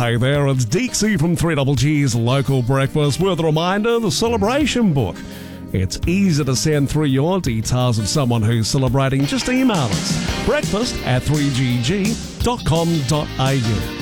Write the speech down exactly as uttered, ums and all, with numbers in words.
Hey there, it's Deeksy from three G G's Local Breakfast with a reminder, the celebration book. It's easy to send through your details of someone who's celebrating. Just email us, breakfast at three g g dot com dot a u.